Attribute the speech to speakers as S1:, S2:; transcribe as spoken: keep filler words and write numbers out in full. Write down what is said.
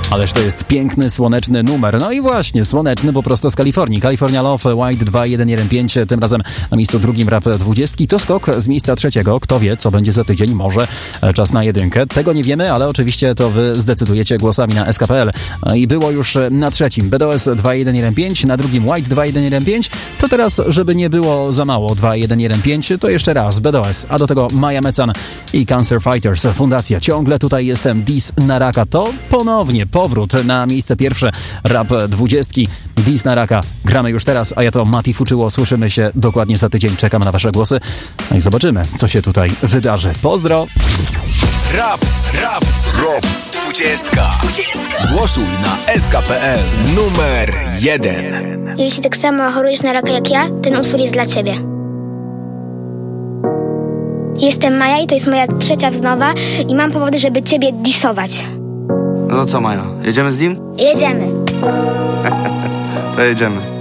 S1: Ależ to jest piękny, słoneczny numer. No i właśnie, słoneczny, bo prosto z Kalifornii. California Love, White dwa jeden jeden pięć, tym razem na miejscu drugim rap dwudziestki. To skok z miejsca trzeciego. Kto wie, co będzie za tydzień? Może czas na jedynkę. Tego nie wiemy, ale oczywiście to wy zdecydujecie głosami na S K P L. I było już na trzecim B D O S dwa jeden jeden pięć, na drugim White dwa jeden jeden pięć. To teraz, żeby nie było za mało dwa jeden jeden pięć, to jeszcze raz B D O S, a do tego Maja Mecan i Cancer Fighters. Fundacja. Ciągle tutaj jestem. Dis na raka. To ponownie powrót na miejsce pierwsze rap dwudziestki. Dis na raka. Gramy już teraz, a ja to Mati Fuczyło. Słyszymy się dokładnie za tydzień. Czekam na wasze głosy. No i zobaczymy, co się tutaj wydarzy. Pozdro!
S2: Rap, rap, rap. Dwudziestka. Głosuj na S K P L numer jeden.
S3: Jeśli tak samo chorujesz na raka jak ja, ten utwór jest dla ciebie. Jestem Maja i to jest moja trzecia wznowa i mam powody, żeby ciebie disować.
S4: No to co, Maja? Jedziemy z nim?
S3: Jedziemy.
S4: To jedziemy.